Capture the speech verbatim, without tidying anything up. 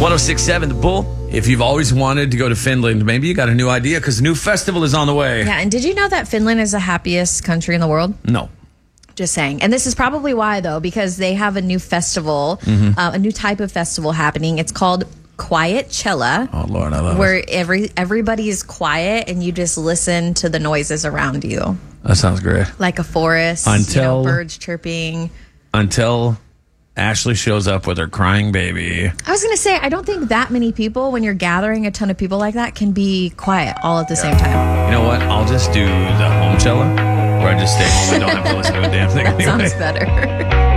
oh six point seven The Bull. If you've always wanted to go to Finland, maybe you got a new idea because a new festival is on the way. Yeah, and did you know that Finland is the happiest country in the world? No. Just saying. And this is probably why, though, because they have a new festival, mm-hmm. uh, a new type of festival happening. It's called Quietchella. Oh, Lord, I love where it. Where every, everybody is quiet and you just listen to the noises around you. That sounds great. Like a forest, until, you know, birds chirping. Until Ashley shows up with her crying baby. I was going to say, I don't think that many people, when you're gathering a ton of people like that, can be quiet all at the yeah. same time. You know what? I'll just do the home cellar, where I just stay home and don't have to listen to a damn thing that anyway. Sounds better.